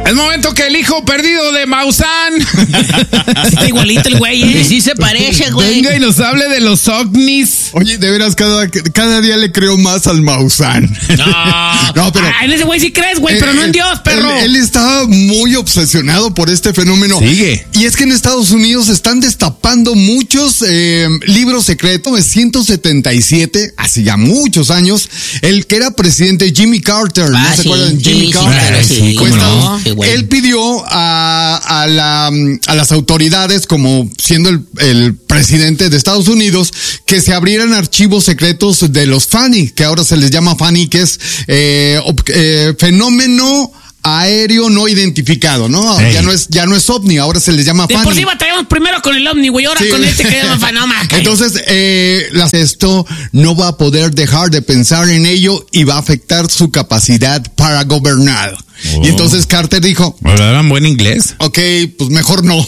Es momento que el hijo perdido de Maussan está igualito el güey, ¿eh? Sí se parece, güey. Venga y nos hable de los ovnis. Oye, de veras, cada día le creo más al Maussan. No, pero... en ese güey sí crees, güey, pero no en Dios, perro. Él estaba muy obsesionado por este fenómeno. Sigue. Y es que en Estados Unidos están destapando muchos libros secretos. En 177, hace ya muchos años, el que era presidente Jimmy Carter. ¿No se acuerdan? Jimmy Carter. Sí, Pues, no. Él pidió a las autoridades, como siendo el presidente de Estados Unidos, que se abrieran archivos secretos de los FANI, que ahora se les llama FANI, que es fenómeno aéreo no identificado, ¿no? Ya no es ovni, ahora se les llama FANI. De por sí batallamos primero con el ovni, güey, ahora con este que llama fanoma. Entonces, esto no va a poder dejar de pensar en ello y va a afectar su capacidad para gobernar. Y entonces Carter dijo... ¿Hablaban buen inglés? Ok, pues mejor no.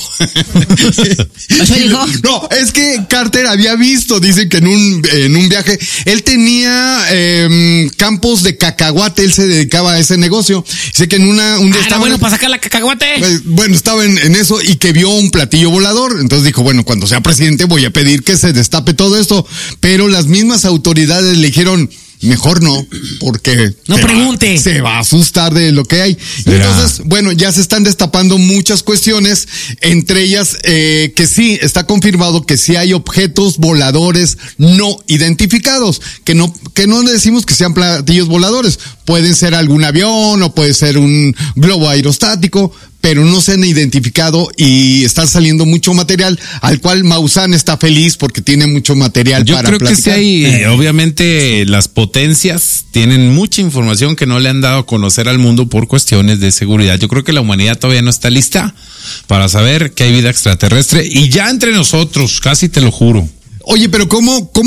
¿Eso dijo? No, es que Carter había visto, dicen que en un viaje, él tenía campos de cacahuate, él se dedicaba a ese negocio. Dice que un día estaba... bueno para sacar la cacahuate. Bueno, estaba en eso y que vio un platillo volador. Entonces dijo, bueno, cuando sea presidente voy a pedir que se destape todo esto. Pero las mismas autoridades le dijeron... Mejor no, porque no pregunte. Se va a asustar de lo que hay. Y entonces, bueno, ya se están destapando muchas cuestiones, entre ellas que sí, está confirmado que sí hay objetos voladores no identificados, que no decimos que sean platillos voladores, pueden ser algún avión o puede ser un globo aerostático, pero no se han identificado y está saliendo mucho material, al cual Maussan está feliz porque tiene mucho material para platicar. Yo creo que sí hay, obviamente las potencias tienen mucha información que no le han dado a conocer al mundo por cuestiones de seguridad. Yo creo que la humanidad todavía no está lista para saber que hay vida extraterrestre y ya entre nosotros, casi te lo juro. Oye, pero ¿cómo